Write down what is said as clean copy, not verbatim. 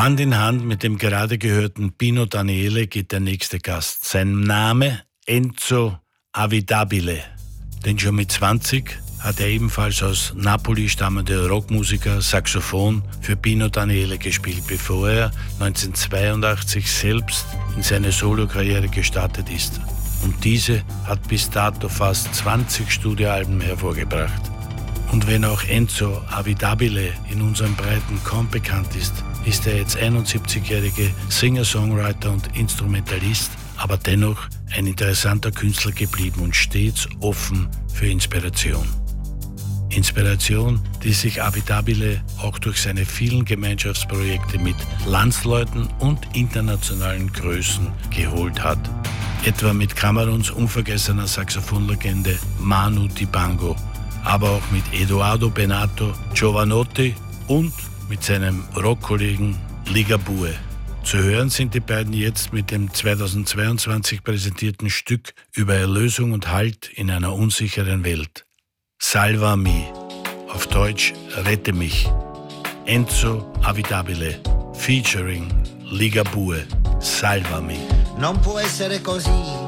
Hand in Hand mit dem gerade gehörten Pino Daniele geht der nächste Gast. Sein Name Enzo Avidabile. Denn schon mit 20 hat er ebenfalls aus Napoli stammende Rockmusiker Saxophon für Pino Daniele gespielt, bevor er 1982 selbst in seine Solokarriere gestartet ist. Und diese hat bis dato fast 20 Studioalben hervorgebracht. Und wenn auch Enzo Avidabile in unseren Breiten kaum bekannt ist, ist er jetzt 71-jährige Singer-Songwriter und Instrumentalist, aber dennoch ein interessanter Künstler geblieben und stets offen für Inspiration. Inspiration, die sich Avidabile auch durch seine vielen Gemeinschaftsprojekte mit Landsleuten und internationalen Größen geholt hat. Etwa mit Kameruns unvergessener Saxophonlegende Manu Dibango, aber auch mit Edoardo Bennato, Giovanotti und mit seinem Rockkollegen Ligabue. Zu hören sind die beiden jetzt mit dem 2022 präsentierten Stück über Erlösung und Halt in einer unsicheren Welt. Salvami, auf Deutsch Rette mich. Enzo Avidabile, featuring Ligabue, Salvami. Non può essere così,